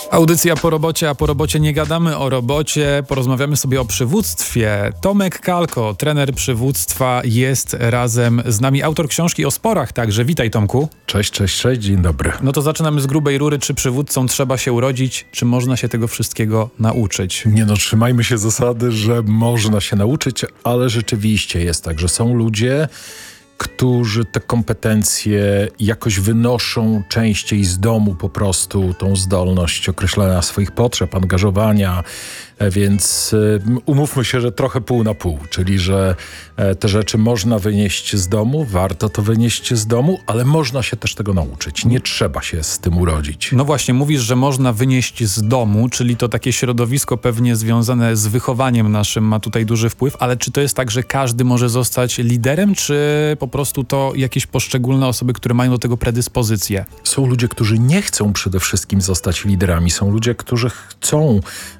Audycja po robocie, a po robocie nie gadamy o robocie, porozmawiamy sobie o przywództwie. Tomek Kalko, trener przywództwa, jest razem z nami, autor książki o sporach także. Witaj, Tomku. Cześć, dzień dobry. No to zaczynamy z grubej rury. Czy przywódcą trzeba się urodzić, czy można się tego wszystkiego nauczyć? Trzymajmy się zasady, że można się nauczyć, ale rzeczywiście jest tak, że są ludzie, którzy te kompetencje jakoś wynoszą częściej z domu, po prostu tą zdolność określania swoich potrzeb, angażowania, więc umówmy się, że trochę pół na pół, czyli że te rzeczy można wynieść z domu, warto to wynieść z domu, ale można się też tego nauczyć. Nie trzeba się z tym urodzić. No właśnie, mówisz, że można wynieść z domu, czyli to takie środowisko pewnie związane z wychowaniem naszym ma tutaj duży wpływ, ale czy to jest tak, że każdy może zostać liderem, czy po prostu to jakieś poszczególne osoby, które mają do tego predyspozycje? Są ludzie, którzy nie chcą przede wszystkim zostać liderami. Są ludzie, którzy chcą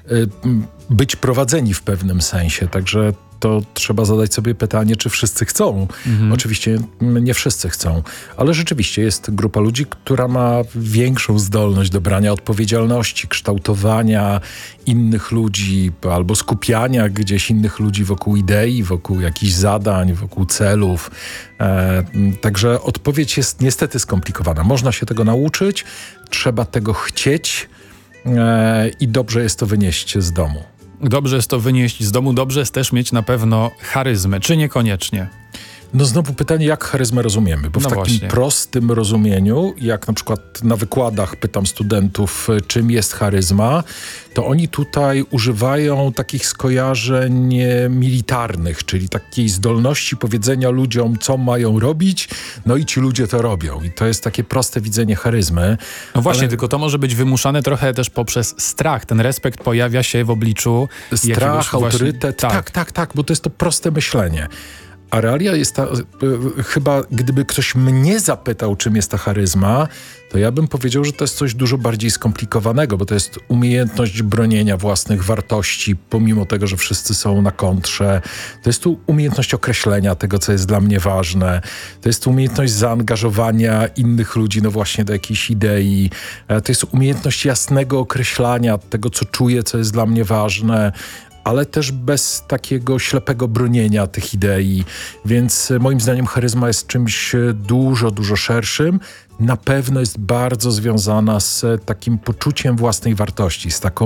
być prowadzeni w pewnym sensie. Także to trzeba zadać sobie pytanie, czy wszyscy chcą. Oczywiście nie wszyscy chcą, ale rzeczywiście jest grupa ludzi, która ma większą zdolność do brania odpowiedzialności, kształtowania innych ludzi albo skupiania gdzieś innych ludzi wokół idei, wokół jakichś zadań, wokół celów. Także odpowiedź jest niestety skomplikowana. Można się tego nauczyć, trzeba tego chcieć i dobrze jest to wynieść z domu. Dobrze jest to wynieść z domu, dobrze jest też mieć na pewno charyzmę, czy niekoniecznie? No znowu pytanie, jak charyzmę rozumiemy, bo w takim prostym rozumieniu, jak na przykład na wykładach pytam studentów, czym jest charyzma, to oni tutaj używają takich skojarzeń militarnych, czyli takiej zdolności powiedzenia ludziom, co mają robić, no i ci ludzie to robią. I to jest takie proste widzenie charyzmy. No właśnie, tylko to może być wymuszane trochę też poprzez strach. Ten respekt pojawia się w obliczu strach, autorytet, tak, bo to jest to proste myślenie. A realia jest ta, chyba gdyby ktoś mnie zapytał, czym jest ta charyzma, to ja bym powiedział, że to jest coś dużo bardziej skomplikowanego, bo to jest umiejętność bronienia własnych wartości, pomimo tego, że wszyscy są na kontrze. To jest tu umiejętność określenia tego, co jest dla mnie ważne. To jest umiejętność zaangażowania innych ludzi, no właśnie do jakiejś idei. To jest umiejętność jasnego określania tego, co czuję, co jest dla mnie ważne, ale też bez takiego ślepego bronienia tych idei. Więc moim zdaniem charyzma jest czymś dużo szerszym. Na pewno jest bardzo związana z takim poczuciem własnej wartości,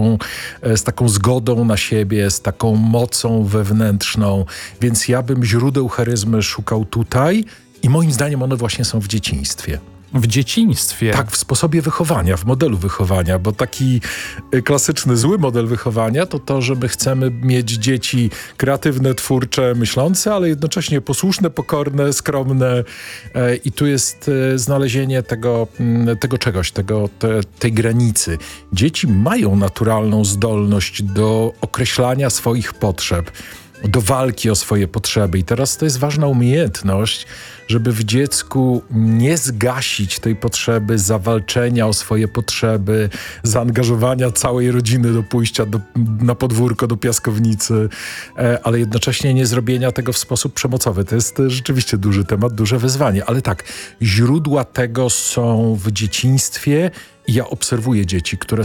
z taką zgodą na siebie, z taką mocą wewnętrzną. Więc ja bym źródeł charyzmy szukał tutaj i moim zdaniem one właśnie są w dzieciństwie. W dzieciństwie? Tak, w sposobie wychowania, w modelu wychowania, bo taki klasyczny, zły model wychowania to, że my chcemy mieć dzieci kreatywne, twórcze, myślące, ale jednocześnie posłuszne, pokorne, skromne i tu jest znalezienie tego czegoś, tej granicy. Dzieci mają naturalną zdolność do określania swoich potrzeb, do walki o swoje potrzeby. I teraz to jest ważna umiejętność, żeby w dziecku nie zgasić tej potrzeby zawalczenia o swoje potrzeby, zaangażowania całej rodziny do pójścia na podwórko, do piaskownicy, ale jednocześnie nie zrobienia tego w sposób przemocowy. To jest rzeczywiście duży temat, duże wyzwanie. Ale tak, źródła tego są w dzieciństwie i ja obserwuję dzieci, które